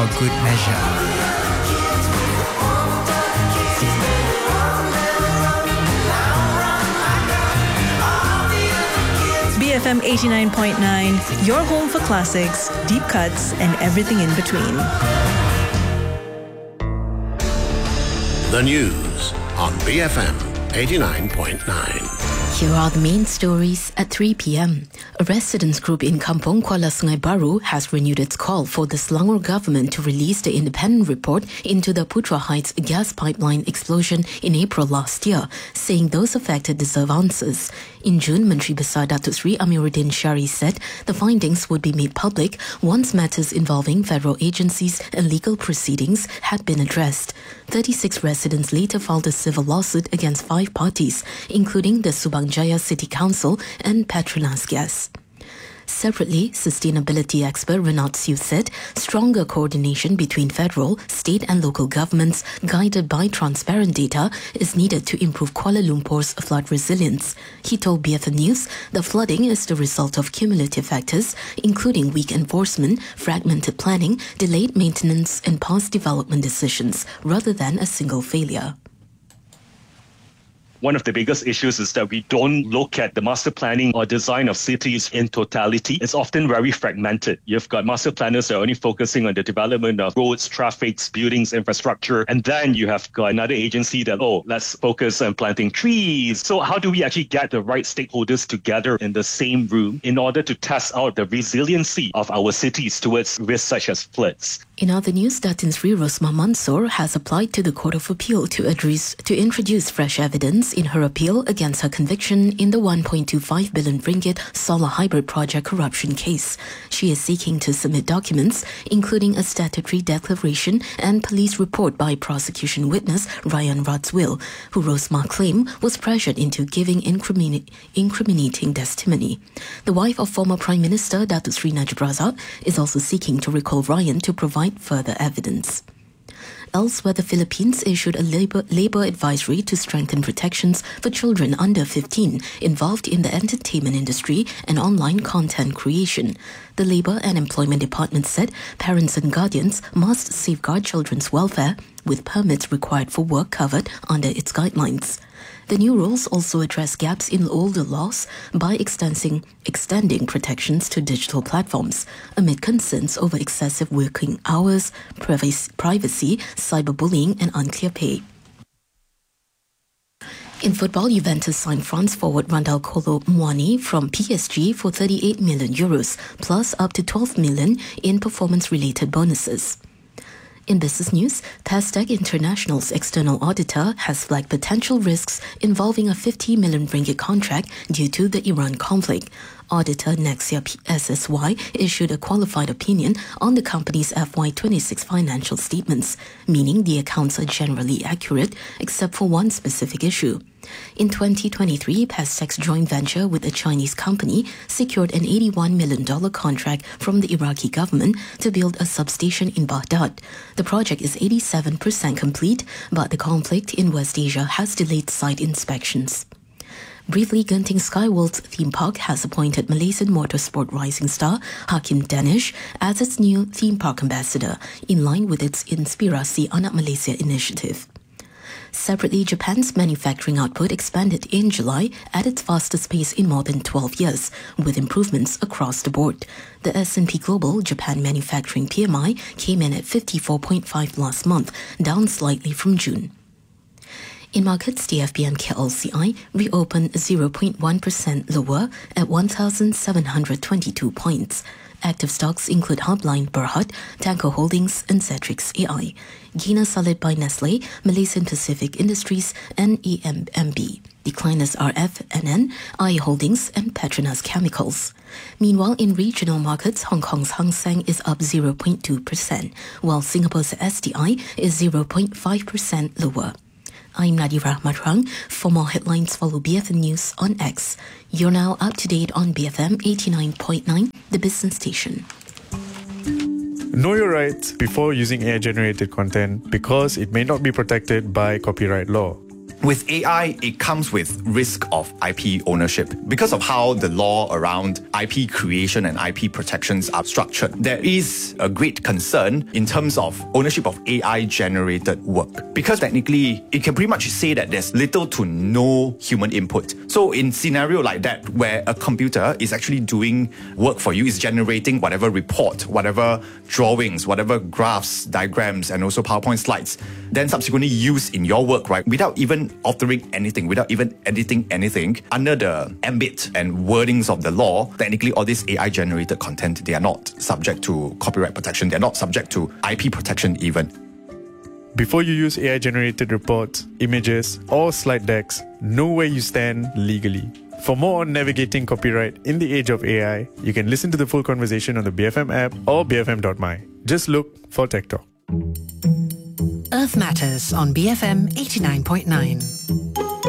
for good measure. BFM 89.9, your home for classics, deep cuts, and everything in between. The news on BFM 89.9. Here are the main stories at 3 p.m. A residents group in Kampong Kuala Sungai Baru has renewed its call for the Selangor government to release the independent report into the Putra Heights gas pipeline explosion in April last year, saying those affected deserve answers. In June, Menteri Besar Datuk Seri Amiruddin Syari said the findings would be made public once matters involving federal agencies and legal proceedings had been addressed. 36 residents later filed a civil lawsuit against 5 parties, including the Subang Jaya City Council and Petronas Gas. Separately, sustainability expert Renaud Siu said stronger coordination between federal, state and local governments guided by transparent data is needed to improve Kuala Lumpur's flood resilience. He told BFM News the flooding is the result of cumulative factors, including weak enforcement, fragmented planning, delayed maintenance and past development decisions, rather than a single failure. One of the biggest issues is that we don't look at the master planning or design of cities in totality. It's often very fragmented. You've got master planners that are only focusing on the development of roads, traffic, buildings, infrastructure. And then you have got another agency that, let's focus on planting trees. So how do we actually get the right stakeholders together in the same room in order to test out the resiliency of our cities towards risks such as floods? In other news, Datin Sri Rosmah Mansor has applied to the Court of Appeal to introduce fresh evidence in her appeal against her conviction in the 1.25 billion ringgit solar hybrid project corruption case. She is seeking to submit documents, including a statutory declaration and police report by prosecution witness Ryan Radziwill, who Rosmah claimed was pressured into giving incriminating testimony. The wife of former Prime Minister Datuk Sri Najib Razak is also seeking to recall Ryan to provide further evidence. Elsewhere, the Philippines issued a labor advisory to strengthen protections for children under 15 involved in the entertainment industry and online content creation. The Labor and Employment Department said parents and guardians must safeguard children's welfare, with permits required for work covered under its guidelines. The new rules also address gaps in older laws by extending protections to digital platforms amid concerns over excessive working hours, privacy, cyberbullying and unclear pay. In football, Juventus signed France forward Randal Kolo Muani from PSG for €38 million, plus up to $12 million in performance-related bonuses. In business news, Pastec International's external auditor has flagged potential risks involving a 50 million ringgit contract due to the Iran conflict. Auditor Nexia SSY issued a qualified opinion on the company's FY26 financial statements, meaning the accounts are generally accurate except for one specific issue. In 2023, Pastec's joint venture with a Chinese company secured an $81 million contract from the Iraqi government to build a substation in Baghdad. The project is 87% complete, but the conflict in West Asia has delayed site inspections. Briefly, Genting SkyWorld's theme park has appointed Malaysian motorsport rising star Hakim Danish as its new theme park ambassador, in line with its Inspirasi Anak Malaysia initiative. Separately, Japan's manufacturing output expanded in July at its fastest pace in more than 12 years, with improvements across the board. The S&P Global Japan Manufacturing PMI came in at 54.5 last month, down slightly from June. In markets, the FBM KLCI reopened 0.1% lower at 1,722 points. Active stocks include Hubline Berhad, Tanko Holdings and Cetrix AI. Gainers are led by Nestle, Malaysian Pacific Industries and EMB. Decliners are FNN, I Holdings and Petronas Chemicals. Meanwhile, in regional markets, Hong Kong's Hang Seng is up 0.2%, while Singapore's SDI is 0.5% lower. I'm Nadira Matrang. For more headlines, follow BFM News on X. You're now up to date on BFM 89.9, the business station. Know your rights before using AI-generated content because it may not be protected by copyright law. with AI, it comes with risk of IP ownership. Because of how the law around IP creation and IP protections are structured, there is a great concern in terms of ownership of AI-generated work. Because technically, it can pretty much say that there's little to no human input. So in scenario like that, where a computer is actually doing work for you, is generating whatever report, whatever drawings, whatever graphs, diagrams, and also PowerPoint slides, then subsequently used in your work, right, without even altering anything, without even editing anything, under the ambit and wordings of the law, technically all this AI-generated content, they are not subject to copyright protection, they're not subject to IP protection even. Before you use AI-generated reports, images, or slide decks, know where you stand legally. For more on navigating copyright in the age of AI, you can listen to the full conversation on the BFM app or bfm.my. Just look for Tech Talk. Earth Matters on BFM 89.9.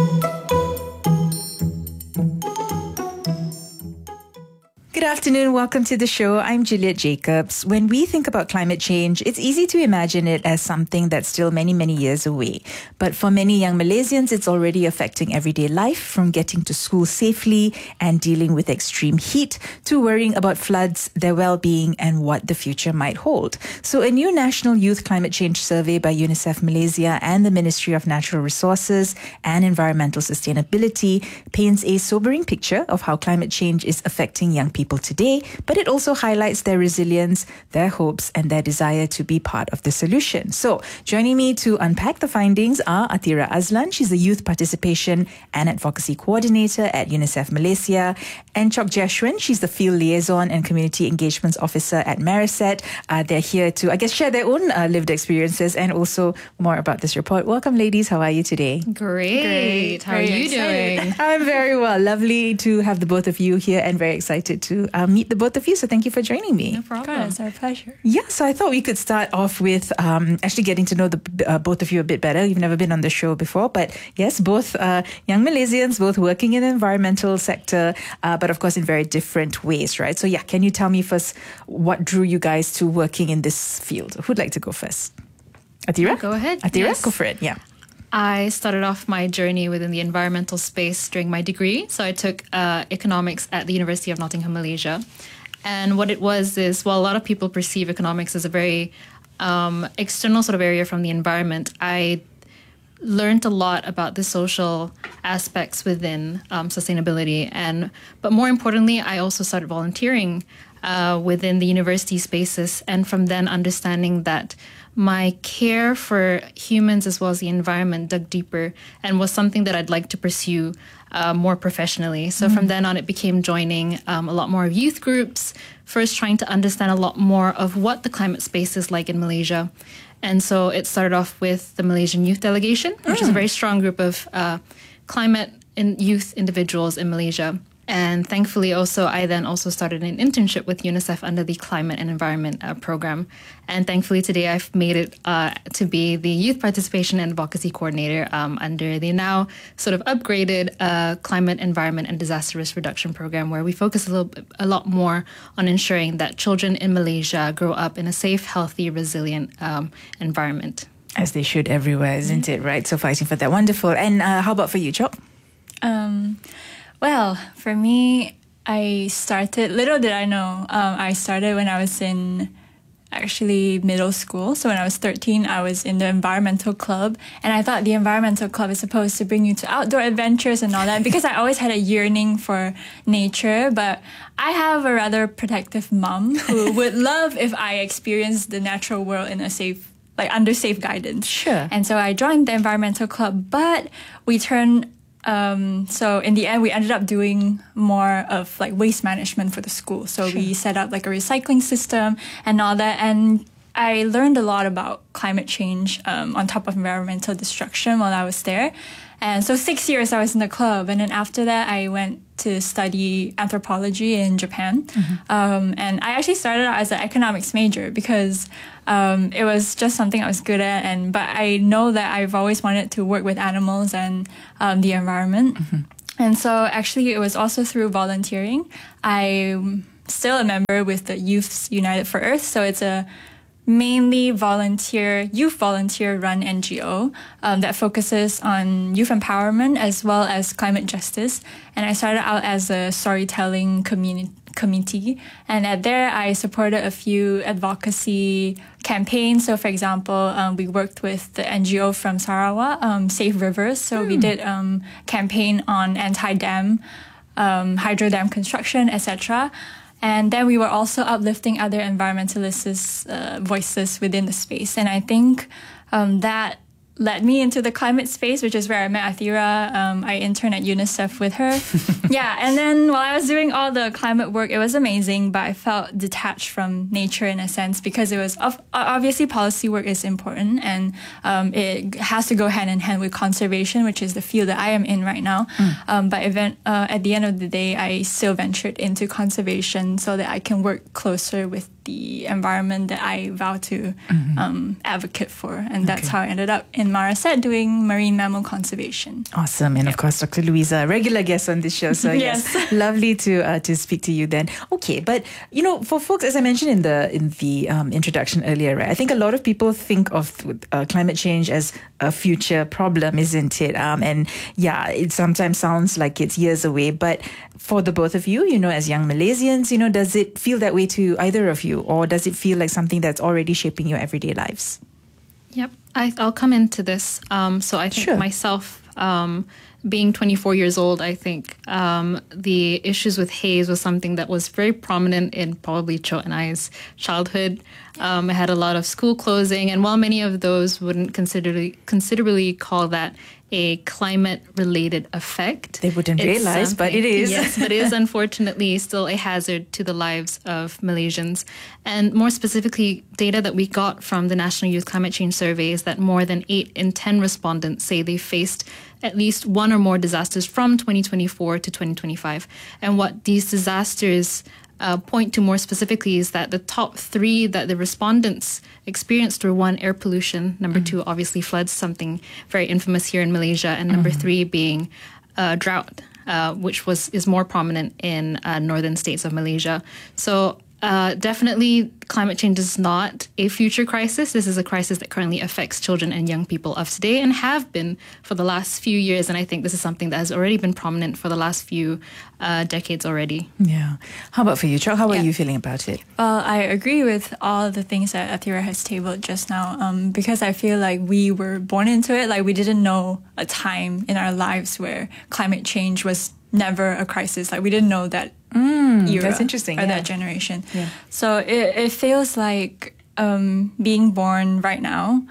Good afternoon. Welcome to the show. I'm Juliet Jacobs. When we think about climate change, it's easy to imagine it as something that's still many, many years away. But for many young Malaysians, it's already affecting everyday life, from getting to school safely and dealing with extreme heat to worrying about floods, their well-being, and what the future might hold. So a new National Youth Climate Change Survey by UNICEF Malaysia and the Ministry of Natural Resources and Environmental Sustainability paints a sobering picture of how climate change is affecting young people today, but it also highlights their resilience, their hopes, and their desire to be part of the solution. So, joining me to unpack the findings are Atira Azlan. She's the Youth Participation and Advocacy Coordinator at UNICEF Malaysia, and Chok Jeshwin. She's the Field Liaison and Community Engagements Officer at Mariset. They're here to, I guess, share their own lived experiences and also more about this report. Welcome, ladies. How are you today? Great. How are you doing? I'm very well. Lovely to have the both of you here and very excited to meet the both of you. So thank you for joining me. No problem. It's our pleasure. Yeah, so I thought we could start off with actually getting to know the both of you a bit better. You've never been on the show before, but yes, both young Malaysians, both working in the environmental sector, but of course in very different ways, right? So yeah, can you tell me first what drew you guys to working in this field? Who'd like to go first? Atira? Go ahead. Atira, yes. Go for it. Yeah. I started off my journey within the environmental space during my degree. So I took economics at the University of Nottingham, Malaysia. And what it was is, well, a lot of people perceive economics as a very external sort of area from the environment. I learned a lot about the social aspects within sustainability. But more importantly, I also started volunteering within the university spaces. And from then understanding that my care for humans as well as the environment dug deeper and was something that I'd like to pursue more professionally. So from then on, it became joining a lot more youth groups, first trying to understand a lot more of what the climate space is like in Malaysia. And so it started off with the Malaysian Youth Delegation, which is a very strong group of climate and youth individuals in Malaysia. And thankfully I then also started an internship with UNICEF under the Climate and Environment program. And thankfully today I've made it to be the Youth Participation and Advocacy Coordinator under the now sort of upgraded Climate, Environment and Disaster Risk Reduction program, where we focus a lot more on ensuring that children in Malaysia grow up in a safe, healthy, resilient environment. As they should everywhere, isn't it? Right? So fighting for that. Wonderful. And how about for you, Chok? Well, for me, I started, little did I know, I started when I was in actually middle school. So when I was 13, I was in the environmental club, and I thought the environmental club is supposed to bring you to outdoor adventures and all that, because I always had a yearning for nature. But I have a rather protective mom who would love if I experienced the natural world in a safe, like under safe guidance. Sure. And so I joined the environmental club, but we turned so in the end, we ended up doing more of like waste management for the school. So we set up like a recycling system and all that. And I learned a lot about climate change on top of environmental destruction while I was there. And so 6 years I was in the club. And then after that, I went to study anthropology in Japan. And I actually started out as an economics major because it was just something I was good at. But I know that I've always wanted to work with animals and the environment. And so actually it was also through volunteering. I'm still a member with the Youths United for Earth. So it's a mainly youth volunteer run NGO that focuses on youth empowerment as well as climate justice. And I started out as a storytelling committee. And at there, I supported a few advocacy campaigns. So, for example, we worked with the NGO from Sarawak, Safe Rivers. So we did campaign on anti-dam, hydro dam construction, etc. And then we were also uplifting other environmentalists' voices within the space. And I think that led me into the climate space, which is where I met Athira. I interned at UNICEF with her. Yeah, and then while I was doing all the climate work, it was amazing, but I felt detached from nature in a sense because it was obviously policy work is important and it has to go hand in hand with conservation, which is the field that I am in right now. But at the end of the day, I still ventured into conservation so that I can work closer with the environment that I vow to advocate for. And that's how I ended up in Maraset doing marine mammal conservation. Awesome. And of course, Dr. Louisa, a regular guest on this show. So yes, lovely to speak to you then. Okay, but for folks, as I mentioned in the introduction earlier, right, I think a lot of people think of climate change as a future problem, isn't it? And yeah, it sometimes sounds like it's years away, but for the both of you, as young Malaysians, does it feel that way to either of you, or does it feel like something that's already shaping your everyday lives? Yep, I'll come into this. So I think myself, being 24 years old, I think the issues with haze was something that was very prominent in probably Cho and I's childhood. I had a lot of school closing, and while many of those wouldn't considerably call that a climate-related effect. They wouldn't realize, but it is. Yes, but it is unfortunately still a hazard to the lives of Malaysians. And more specifically, data that we got from the National Youth Climate Change Survey is that more than 8 in 10 respondents say they faced at least one or more disasters from 2024 to 2025. And what these disasters point to more specifically is that the top 3 that the respondents experienced were 1, air pollution, number 2, obviously floods, something very infamous here in Malaysia, and number 3 being drought, which is more prominent in northern states of Malaysia. So definitely climate change is not a future crisis. This is a crisis that currently affects children and young people of today and have been for the last few years. And I think this is something that has already been prominent for the last few decades already. Yeah. How about for you, Chuck? How are you feeling about it? Well, I agree with all the things that Athira has tabled just now because I feel like we were born into it. Like we didn't know a time in our lives where climate change was never a crisis. Like we didn't know that era. That's interesting. Or that generation. Yeah. So it feels like being born right now,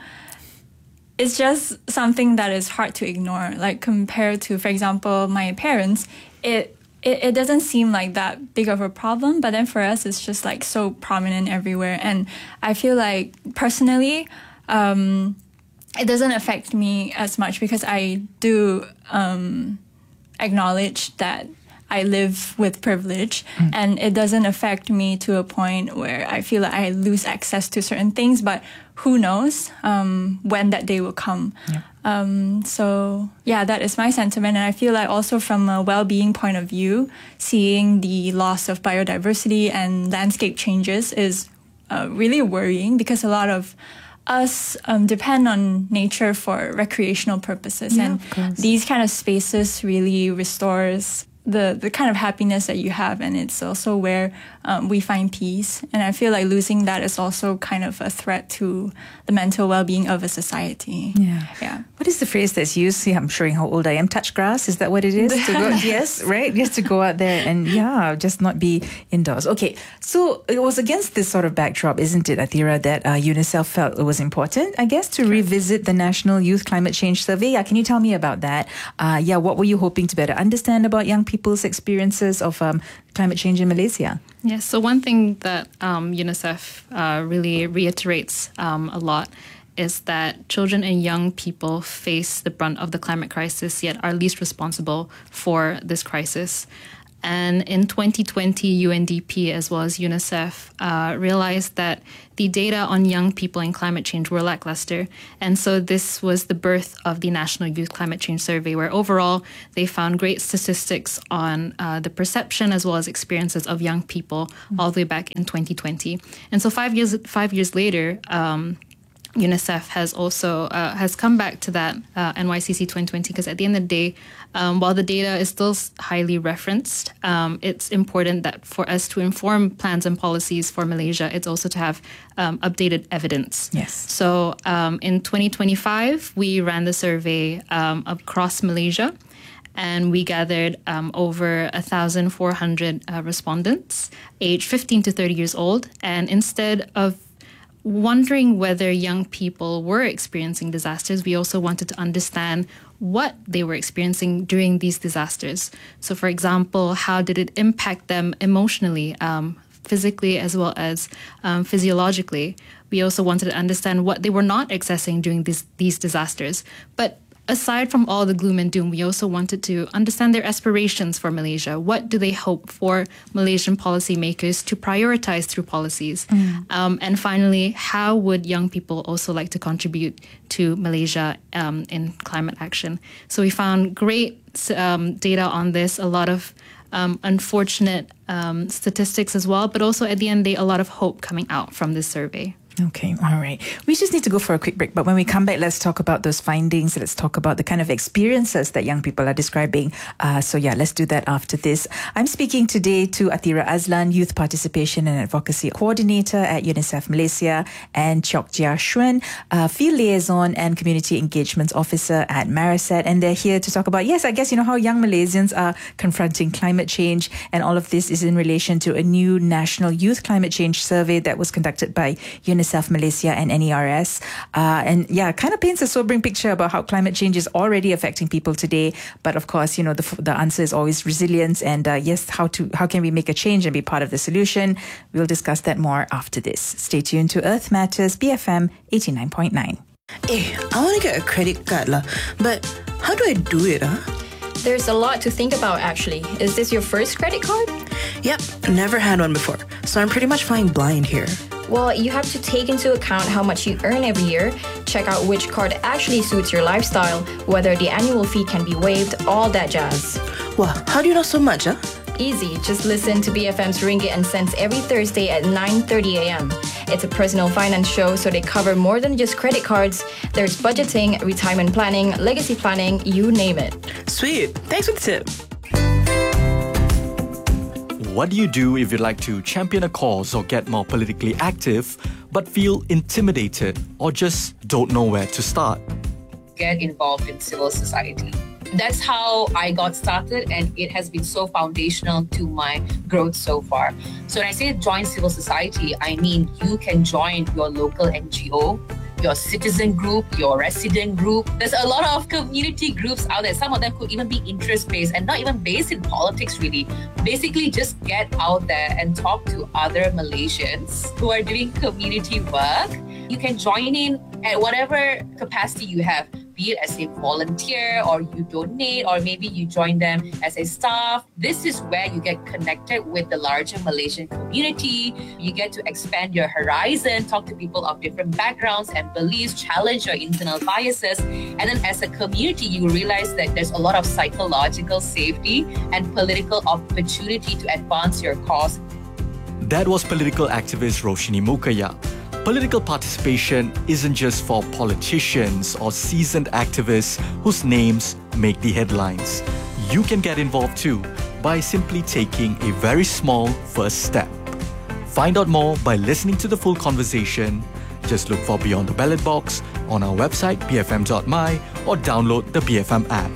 it's just something that is hard to ignore. Like compared to, for example, my parents, it doesn't seem like that big of a problem, but then for us, it's just like so prominent everywhere. And I feel like personally, it doesn't affect me as much because I do acknowledge that I live with privilege and it doesn't affect me to a point where I feel like I lose access to certain things, but who knows when that day will come. Yeah. So yeah, that is my sentiment. And I feel like also from a well-being point of view, seeing the loss of biodiversity and landscape changes is really worrying because a lot of us depend on nature for recreational purposes. Yeah, and these kind of spaces really restores the kind of happiness that you have, and it's also where we find peace. And I feel like losing that is also kind of a threat to the mental well-being of a society. Yeah. What is the phrase that's used? See, I'm showing how old I am. Touch grass, is that what it is? To go, yes, right? Just to go out there and just not be indoors. Okay, so it was against this sort of backdrop, isn't it, Athira, that UNICEF felt it was important, I guess, to revisit the National Youth Climate Change Survey. Yeah, can you tell me about that? What were you hoping to better understand about young people's experiences of climate change in Malaysia? Yes, so one thing that UNICEF really reiterates a lot is that children and young people face the brunt of the climate crisis, yet are least responsible for this crisis. And in 2020, UNDP as well as UNICEF realized that the data on young people and climate change were lackluster. And so this was the birth of the National Youth Climate Change Survey, where overall they found great statistics on the perception as well as experiences of young people all the way back in 2020. And so 5 years later, UNICEF has also has come back to that NYCC 2020, because at the end of the day, while the data is still highly referenced, it's important that for us to inform plans and policies for Malaysia, it's also to have updated evidence. Yes. So in 2025, we ran the survey across Malaysia, and we gathered over 1,400 respondents aged 15 to 30 years old. And instead of wondering whether young people were experiencing disasters, we also wanted to understand what they were experiencing during these disasters. So, for example, how did it impact them emotionally, physically as well as physiologically? We also wanted to understand what they were not accessing during these disasters. But aside from all the gloom and doom, we also wanted to understand their aspirations for Malaysia. What do they hope for Malaysian policymakers to prioritize through policies? And finally, how would young people also like to contribute to Malaysia in climate action? So we found great data on this, a lot of unfortunate statistics as well, but also at the end of the day, a lot of hope coming out from this survey. Okay, all right. We just need to go for a quick break. But when we come back, let's talk about those findings. Let's talk about the kind of experiences that young people are describing. Let's do that after this. I'm speaking today to Atira Azlan, Youth Participation and Advocacy Coordinator at UNICEF Malaysia, and Chok Jia Shuen, Field Liaison and Community Engagement Officer at Marisat. And they're here to talk about, how young Malaysians are confronting climate change. And all of this is in relation to a new National Youth Climate Change Survey that was conducted by UNICEF Malaysia and NERS. Kind of paints a sobering picture about how climate change is already affecting people today. But of course, the answer is always resilience. And how can we make a change and be part of the solution? We'll discuss that more after this. Stay tuned to Earth Matters, BFM 89.9. I want to get a credit card lah, but how do I do it? There's a lot to think about actually. Is this your first credit card? Yep, never had one before, so I'm pretty much flying blind here. Well, you have to take into account how much you earn every year, check out which card actually suits your lifestyle, whether the annual fee can be waived, all that jazz. Wow, how do you know so much, Easy, just listen to BFM's Ringgit and Cents every Thursday at 9:30 a.m. It's a personal finance show, so they cover more than just credit cards. There's budgeting, retirement planning, legacy planning, you name it. Sweet, thanks for the tip. What do you do if you'd like to champion a cause or get more politically active, but feel intimidated or just don't know where to start? Get involved in civil society. That's how I got started, and it has been so foundational to my growth so far. So when I say join civil society, I mean you can join your local NGO, your citizen group, your resident group. There's a lot of community groups out there. Some of them could even be interest-based and not even based in politics, really. Basically, just get out there and talk to other Malaysians who are doing community work. You can join in at whatever capacity you have, be it as a volunteer or you donate, or maybe you join them as a staff. This is where you get connected with the larger Malaysian community. You get to expand your horizon, talk to people of different backgrounds and beliefs, challenge your internal biases. And then as a community, you realize that there's a lot of psychological safety and political opportunity to advance your cause. That was political activist Roshini Mukaya. Political participation isn't just for politicians or seasoned activists whose names make the headlines. You can get involved too by simply taking a very small first step. Find out more by listening to the full conversation. Just look for Beyond the Ballot Box on our website bfm.my or download the BFM app.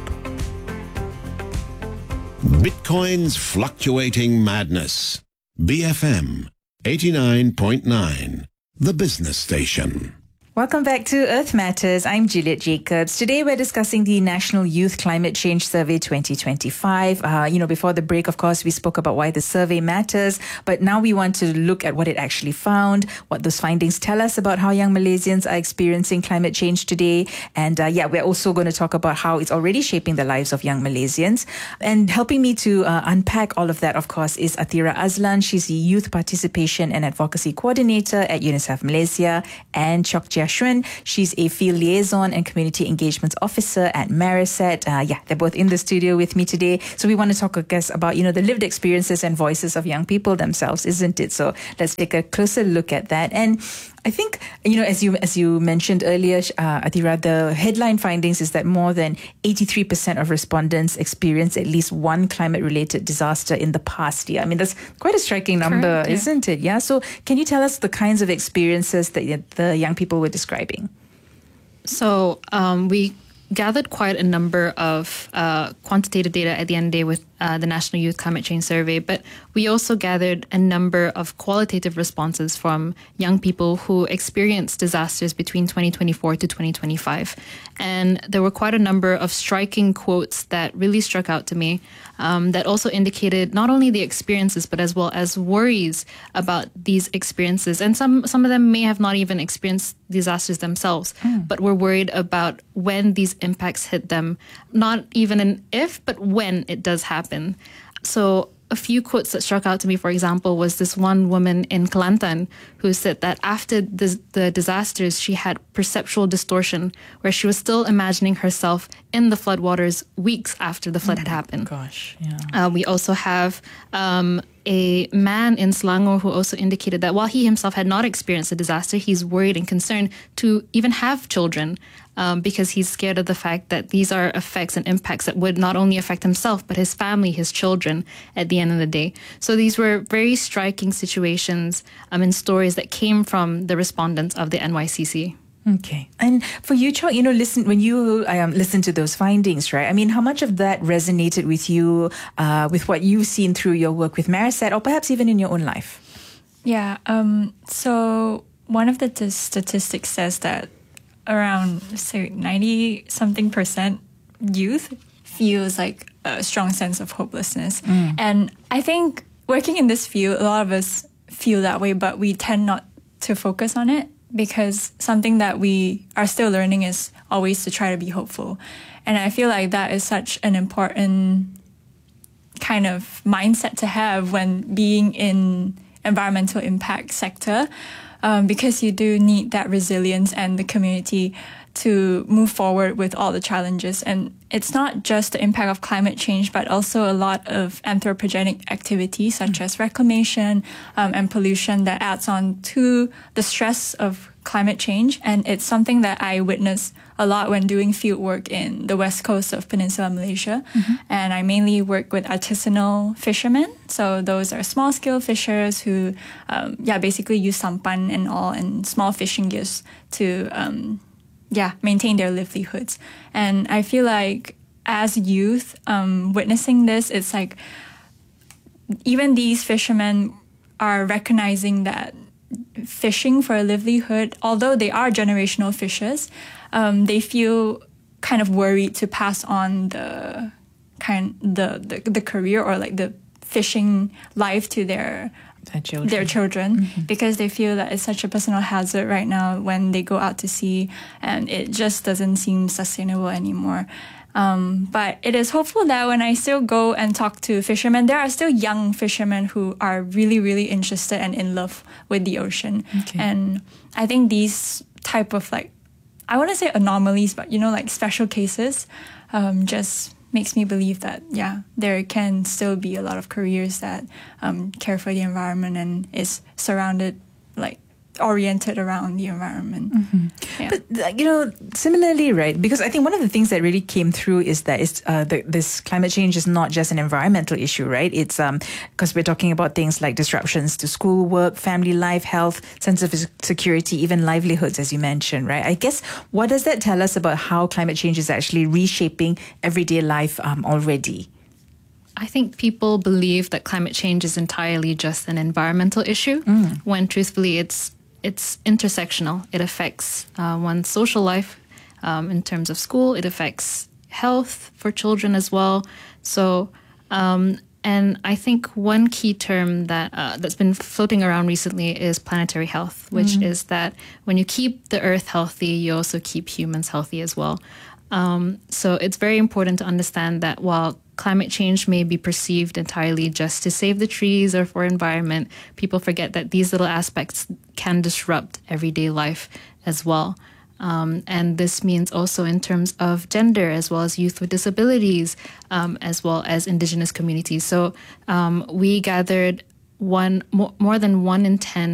Bitcoin's fluctuating madness. BFM 89.9. The business station. Welcome back to Earth Matters. I'm Juliet Jacobs. Today we're discussing the National Youth Climate Change Survey 2025. Before the break, of course, we spoke about why the survey matters, but now we want to look at what it actually found, what those findings tell us about how young Malaysians are experiencing climate change today. And we're also going to talk about how it's already shaping the lives of young Malaysians. And helping me to unpack all of that, of course, is Athira Azlan. She's the Youth Participation and Advocacy Coordinator at UNICEF Malaysia, and Chok Jia Shun. She's a Field Liaison and Community Engagements Officer at Mariset. They're both in the studio with me today. So we want to talk, I guess, about, the lived experiences and voices of young people themselves, isn't it? So let's take a closer look at that. And I think, as you mentioned earlier, Athira, the headline findings is that more than 83% of respondents experienced at least one climate-related disaster in the past year. I mean, that's quite a striking number, Correct, yeah. isn't it? Yeah. So can you tell us the kinds of experiences that the young people were describing? So we gathered quite a number of quantitative data at the end of the day with the National Youth Climate Change Survey, but we also gathered a number of qualitative responses from young people who experienced disasters between 2024 to 2025. And there were quite a number of striking quotes that really struck out to me that also indicated not only the experiences, but as well as worries about these experiences. And some of them may have not even experienced disasters themselves, but were worried about when these impacts hit them, not even an if, but when it does happen. So a few quotes that struck out to me, for example, was this one woman in Kelantan who said that after the disasters, she had perceptual distortion, where she was still imagining herself in the floodwaters weeks after the flood had happened. Gosh, yeah. We also have a man in Selangor who also indicated that while he himself had not experienced a disaster, he's worried and concerned to even have children because he's scared of the fact that these are effects and impacts that would not only affect himself, but his family, his children at the end of the day. So these were very striking situations and stories that came from the respondents of the NYCC. Okay. And for you, Chok, when you listen to those findings, right? I mean, how much of that resonated with you, with what you've seen through your work with Mariset, or perhaps even in your own life? Yeah. So one of the statistics says that around, say, 90-something% youth feels like a strong sense of hopelessness. And I think working in this field, a lot of us feel that way, but we tend not to focus on it, because something that we are still learning is always to try to be hopeful. And I feel like that is such an important kind of mindset to have when being in environmental impact sector, because you do need that resilience and the community to move forward with all the challenges. And it's not just the impact of climate change, but also a lot of anthropogenic activities such as reclamation and pollution that adds on to the stress of climate change. And it's something that I witness a lot when doing field work in the west coast of Peninsular Malaysia. And I mainly work with artisanal fishermen. So those are small scale fishers who, basically use sampan and all and small fishing gears to, maintain their livelihoods. And I feel like as youth, witnessing this, it's like even these fishermen are recognizing that fishing for a livelihood, although they are generational fishers, they feel kind of worried to pass on the career or like the fishing life to their children, because they feel that it's such a personal hazard right now when they go out to sea, and it just doesn't seem sustainable anymore. But it is hopeful that when I still go and talk to fishermen, there are still young fishermen who are really, really interested and in love with the ocean. And I think these type of I want to say anomalies, but like special cases, just makes me believe that, there can still be a lot of careers that care for the environment and is surrounded, oriented around the environment. But, similarly, right, because I think one of the things that really came through is that this climate change is not just an environmental issue, right? It's because we're talking about things like disruptions to school, work, family life, health, sense of security, even livelihoods, as you mentioned, right? I guess, what does that tell us about how climate change is actually reshaping everyday life already? I think people believe that climate change is entirely just an environmental issue, when truthfully it's it's intersectional. It affects one's social life in terms of school. It affects health for children as well. So, and I think one key term that's been floating around recently is planetary health, which is that when you keep the Earth healthy, you also keep humans healthy as well. So it's very important to understand that while climate change may be perceived entirely just to save the trees or for environment, people forget that these little aspects can disrupt everyday life as well. And this means also in terms of gender, as well as youth with disabilities, as well as indigenous communities. So we gathered more than 1 in 10